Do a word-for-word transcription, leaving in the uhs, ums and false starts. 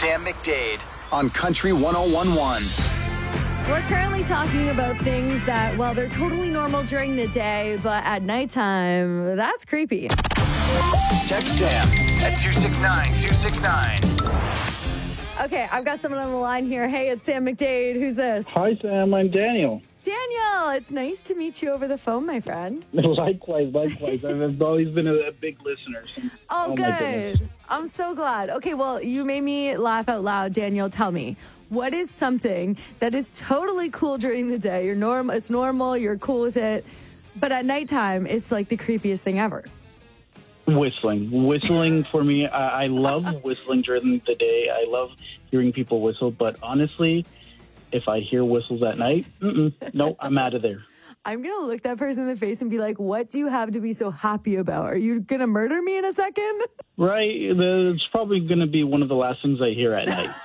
Sam McDade on Country one oh one point one. We're currently talking about things that, well, they're totally normal during the day, but at nighttime, that's creepy. Text Sam at two six nine two six nine. Okay, I've got someone on the line here. Hey, it's Sam McDade. Who's this? Hi, Sam. I'm Daniel. Daniel, it's nice to meet you over the phone, my friend. Likewise, likewise. I've always been a, a big listener. Since, oh, oh good. I'm so glad. Okay, well, you made me laugh out loud. Daniel, tell me, what is something that is totally cool during the day? You're norm- It's normal. You're cool with it. But at nighttime, it's like the creepiest thing ever. Whistling. Whistling for me, I, I love whistling during the day. I love hearing people whistle. But honestly, if I hear whistles at night, mm-mm, no, I'm out of there. I'm going to look that person in the face and be like, what do you have to be so happy about? Are you going to murder me in a second? Right. It's probably going to be one of the last things I hear at night.